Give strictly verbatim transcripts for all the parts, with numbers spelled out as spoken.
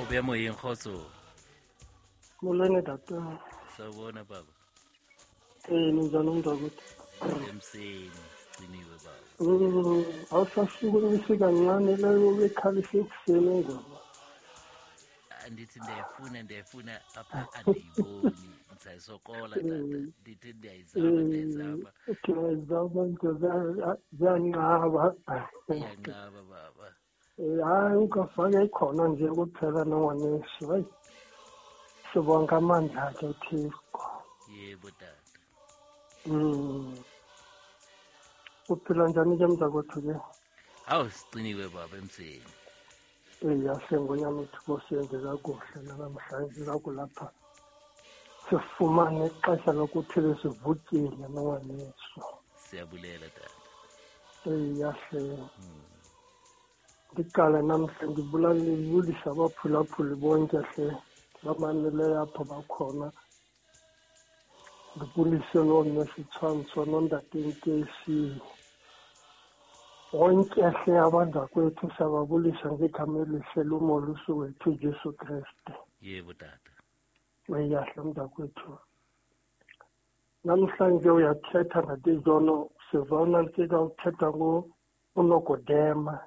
Obe moyeng Khotso. Molweni tata. Sawubona baba. Eh ninjani mntakwethu? Emseni ciniwe baba. Mm, awusasuka ukufika kancane leyo bekhalise ekuseni ngoba. Andithi ndiyafuna ndiyafuna apha andiyiboni. Ngisayisokola tata. Ndithi ndiyayizama ndiyayizama. Ndiyayizama nje ziyanqaba. Iyanqaba baba. Eh hayi ungafake ikhona nje kuphela nongwaneso. Hayi. Sibonga amandla akhe Thixo. Yebo tata. Mm. Uphila njani ke mntakwethu ke? Hawu siciniwe baba emseni. Eh yasengonyama uthi kosenze kakuhle namhlanje kakulapha. Sifumane ixesha lokuthi sivuthile nongwaneso. Siyabulela tata. Eh yahle. Ndiqala namhlanje ngibulisa abaphulaphuli bonke hle bamanele apha bakhona. Ngibulise lo nesitshwantsho nondatenkesi. Wonke hle abantu kwethu sababulisa ngegama elihle loMolusi wethu Jesu Kristu. Yebo tata. Weyahle mntakwethu. Namhlanje uyathetha ngatizono sizona ntsika uthetha ngo uNogodema.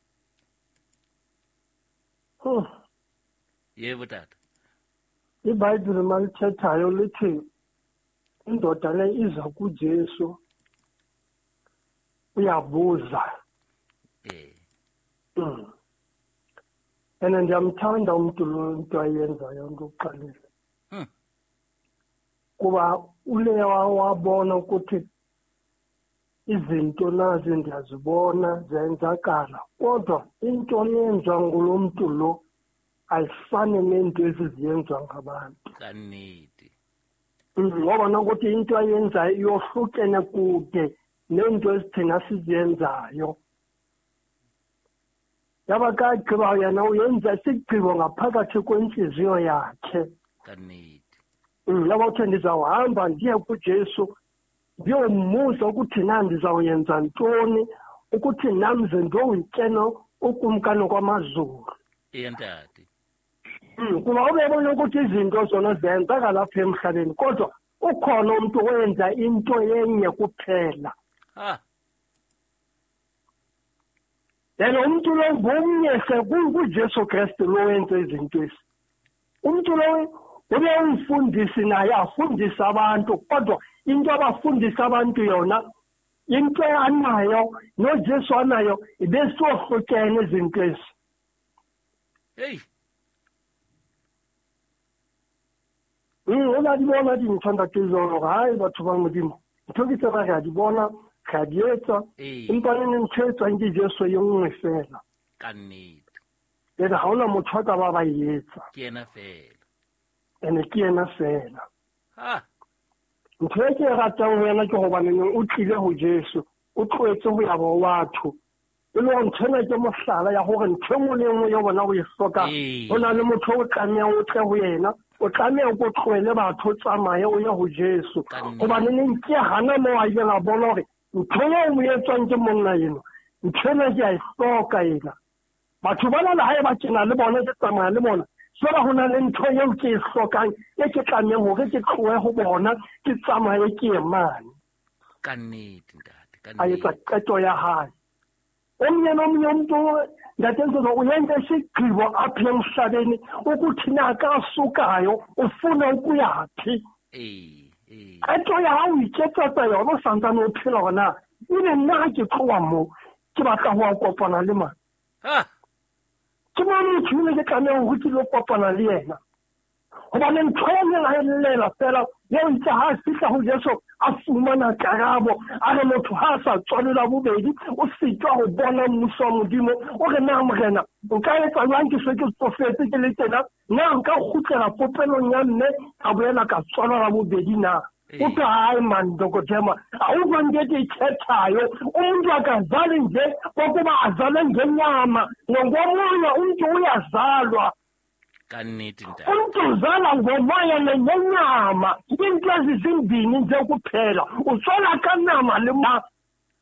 Oh. Yebo tata. IBhayibheli malithethayo lithi indoda le iza kuJesu uyabuza. Eh. Mm. Ena ndiyamthanda umuntu lo into ayenzayo ngokuqalisa. Hmm. Kuba ule wabona ukuthi izinto nazi ndiyazibona zenzakala kodwa into yenziwa ngulo muntu lo ayifane nento eziyenziwa ngabantu. Kaniti. Ngoba nokuthi into ayenzayo iyohlukene kude nento ezithina sizenzayo. Yaba kagqiba yena uyenza isigqibo ngaphakathi kwenhliziyo yakhe. Kaniti. Yaba uthi ndizawuhamba ndiye kuJesu ngiyombuza ukuthi na ndizawuyenza ntoni ukuthi nami zendowutyeno ukumkani kwamazulu. Iyantati. Kuba ubebona ukuthi izinto zona zenzaka lapha emhlabeni kodwa ukhona umuntu owenza into yenye kuphela. Ah. Yena umuntu lo ngomnye kuJesu Kristu lo wenza izinto ezi. Umuntu lo ube umfundisi naye afundisa abantu kodwa into abafundisa abantu yona into anayo noJesu anayo ibesohlukene izinto ezi. Hey. Mm, ona di bona di ntshanda tezoro hayi batho ba modimo. Ntokitse ba ga di bona ga di etsa. Empa le ntshwetsa nge Jesu yo nngwe fela. Kaniti. Ena ha ona motho ka ba ba etsa. Ke ena fela. Ene ke ena fela. Ah. Ntho e ke ratang ho yena ke ho baneng o tlile ho Jesu. O tloetse ho ya bo batho. E le ho ntshena ke mohlala ya hore ntho mo le mo yo bona o e hloka. Hona le motho o tlamea o tle ho yena. O tlamea go tloele batho tsamaye o ya ho Jesu. Go baneng ke hana mo a yela bona hore ntho e mo etsang ke monna eno. Ntshena ke a e hloka ena. Batho ba la hae ba tsena le bona ke tsamaya le bona. Soba hona le ntho eo ke e hlokang e ke tlamea hore ke tloe ho bona ke tsamaye ke emane. Kaniti ntate, kaniti. Ayetsa qeto ya hae. Omnye nomnye umuntu ndatenze uyenza isigqibo apha emhlabeni ukuthi nakasukayo ufuna ukuyaphi. Eh, eh. Qeto ya hao iketsa yona santana uphila hona. Ine nna ke tloa mo ke batla ho kopana le mang. Ha. Ke bona tshume ke tlamea ho tsilo kopana le yena. Hoba le ntho e nngwe ha lela fela yo ntse ha fihla ho Jesu a fumana karabo a re motho ha sa tswalela bobedi o sitwa ho bona mmuso wa modimo o re na morena o ka etsa jwang ke se ke tsofetse ke le tena na nka kgutlela popelong ya mme ka boela ka tswalela bobedi na o tla hayi man Nogodema awuva ngeke ikhethayo umuntu akazali nje kokuba azale ngenyama ngomoya umuntu uyazalwa. Kaniti ntate. Umuntu uzala ngomoya nenyama into ezizimbini nje kuphela usola kanama le ma